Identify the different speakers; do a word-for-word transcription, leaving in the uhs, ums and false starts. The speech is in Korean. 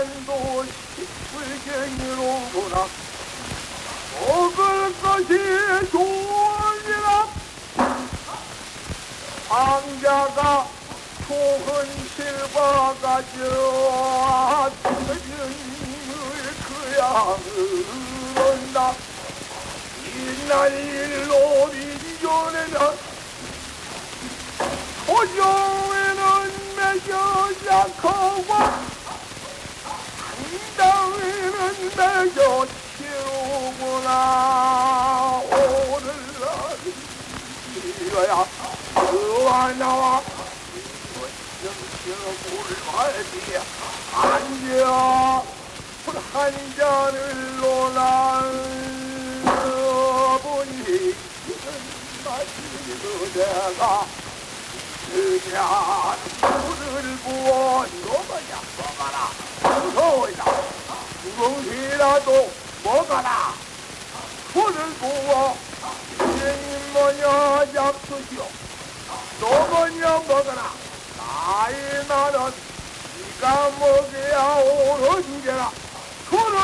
Speaker 1: 한도 식불쟁이로구나. 먹을 것이 좋으니라. 황자가 좋은 실과 가져 그야 흐른다. 이날 일로 민전에는 호정에는 매겨 약하고 당당에는 매겨 치우구나. 오늘날 이거야 그와 나와 물말이 앉아 한 잔을 논하보니 마시고 내가 그냥 물을 부어 너무야 먹어라. 무서워이다. 무엇이라도 먹어라. 물을 부어 선생님 뭐냐 잡수시오. 또 뭐냐 먹어라. 나이 나는 네가 먹여야 옳은 게라.